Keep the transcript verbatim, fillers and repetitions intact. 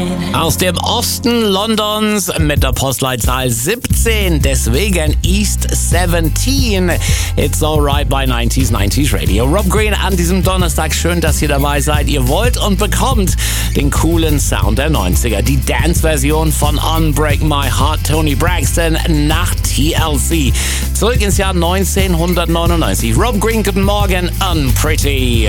Aus dem Osten Londons mit der Postleitzahl siebzehn, deswegen East siebzehn. It's alright bei neunziger neunzig Radio. Rob Green an diesem Donnerstag. Schön, dass ihr dabei seid. Ihr wollt und bekommt den coolen Sound der neunziger. Die Dance-Version von Unbreak My Heart, Tony Braxton nach T L C. Zurück ins Jahr neunzehnhundertneunundneunzig. Rob Green, guten Morgen, Unpretty.